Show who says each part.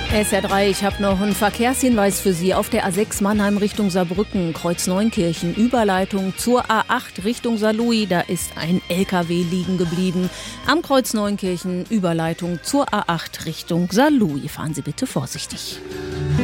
Speaker 1: SR3, ich habe noch einen Verkehrshinweis für Sie. Auf der A6 Mannheim Richtung Saarbrücken, Kreuz Neunkirchen, Überleitung zur A8 Richtung Saarlouis. Da ist ein LKW liegen geblieben. Am Kreuz Neunkirchen, Überleitung zur A8 Richtung Saarlouis. Fahren Sie bitte vorsichtig.